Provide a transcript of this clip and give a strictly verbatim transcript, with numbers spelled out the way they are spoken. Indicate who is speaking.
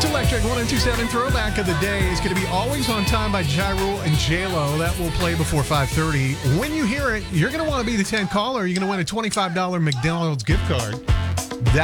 Speaker 1: Electric one oh two point seven Throwback of the Day is going to be Always on Time by Ja Rule and J-Lo. That will play before five thirty. When you hear it, you're going to want to be the tenth caller. You're going to win a twenty-five dollars McDonald's gift card.